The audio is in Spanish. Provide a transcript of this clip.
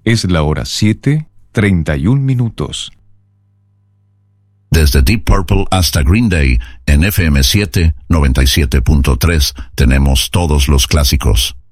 Es la hora 7:31. Desde Deep Purple hasta Green Day, en FM 7, 97.3, tenemos todos los clásicos.